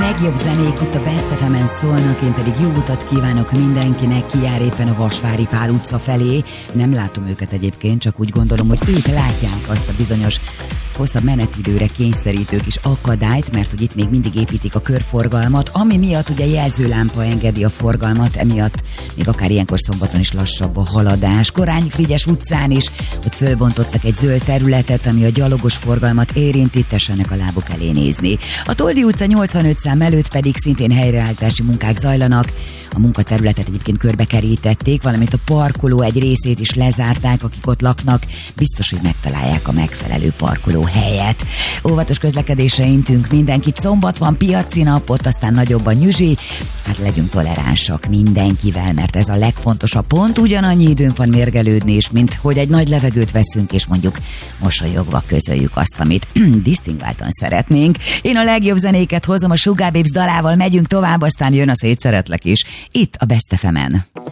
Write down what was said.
legjobb zenék itt a Best FM-en szólnak, én pedig jó utat kívánok mindenkinek, ki jár éppen a Vasvári Pál utca felé. Nem látom őket egyébként, csak úgy gondolom, hogy ők látják azt a bizonyos hosszabb menetidőre kényszerítő kis akadályt, mert hogy itt még mindig építik a körforgalmat, ami miatt ugye jelzőlámpa engedi a forgalmat, emiatt még akár ilyenkor szombaton is lassabb a haladás. Korányi Frigyes utcán is ott fölbontottak egy zöld területet, ami a gyalogos forgalmat érinti, tessenek a lábuk elé nézni. A Toldi utca 85 szám előtt pedig szintén helyreállítási munkák zajlanak. A munkaterületet egyébként körbekerítették, valamint a parkoló egy részét is lezárták, akik ott laknak, biztos, hogy megtalálják a megfelelő parkoló helyet. Óvatos közlekedésre intünk mindenkit, szombat van, piaci nap, ott aztán nagyobb a nyüzsi, hát legyünk toleránsak mindenkivel, mert ez a legfontosabb pont, ugyanannyi időnk van mérgelődni is, mint hogy egy nagy levegőt veszünk, és mondjuk mosolyogva közöljük azt, amit disztingváltan szeretnénk. Én a legjobb zenéket hozom, a Sugar Babes dalával megyünk tovább, aztán jön a Szétszeretlek is, itt a Best FM-en.